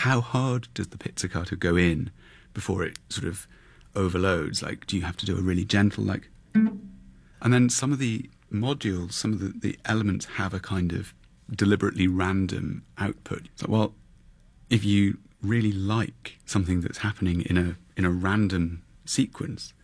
how hard does the pizzicato go in before it sort of overloads? Like, do you have to do a really gentle, like... And then some of the modules, some of the elements have a kind of deliberately random output. So, well, if you really like something that's happening in a random sequence,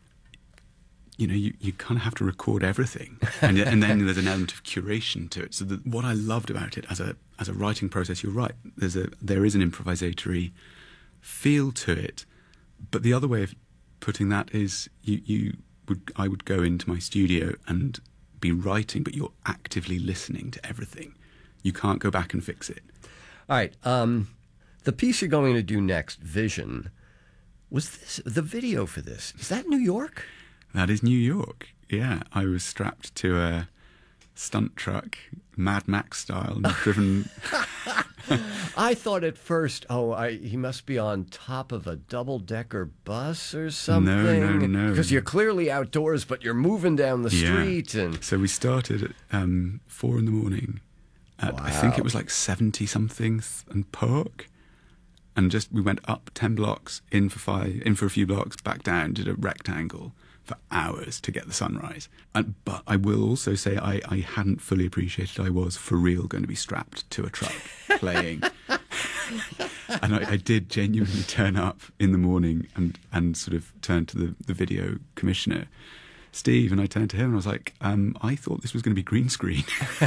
you kind of have to record everything, and then there's an element of curation to it. So what I loved about it as a writing process, you're right, there is an improvisatory feel to it, but the other way of putting that is I would go into my studio and be writing, but you're actively listening to everything. You can't go back and fix it. All right. The piece you're going to do next, Vision, was this the video for this? Is that New York? That is New York. Yeah, I was strapped to a stunt truck, Mad Max style, and driven. I thought at first, he must be on top of a double-decker bus or something. No. Because you're clearly outdoors, but you're moving down the street. And so we started at 4 a.m. at, I think it was like 70-something and Park. And we went up 10 blocks, in for a few blocks, back down, did a rectangle for hours to get the sunrise. But I will also say I hadn't fully appreciated I was for real going to be strapped to a truck playing. And I did genuinely turn up in the morning and sort of turn to the video commissioner, Steve, and I turned to him and I was like, I thought this was going to be green screen.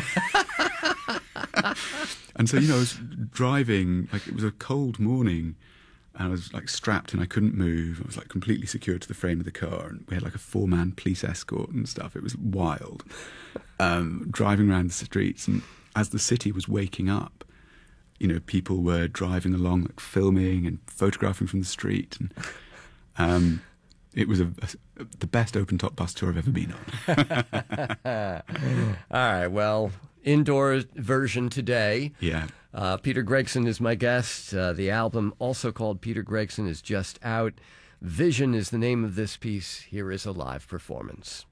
And so, I was driving, like it was a cold morning, and I was like strapped and I couldn't move. I was like completely secured to the frame of the car, and we had like a 4-man police escort and stuff. It was wild. Driving around the streets, and as the city was waking up, people were driving along, like filming and photographing from the street, and it was the best open-top bus tour I've ever been on. All right, well, indoor version today. Yeah. Peter Gregson is my guest. The album, also called Peter Gregson, is just out. Vision is the name of this piece. Here is a live performance.